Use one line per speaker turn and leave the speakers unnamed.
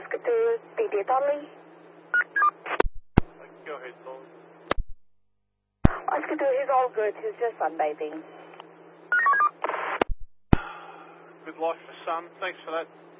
Oscar 2, PD Tommy.
Go ahead, Tommy.
Oscar 2, he's all good. He's just sunbathing.
Good life for sun. Thanks for that.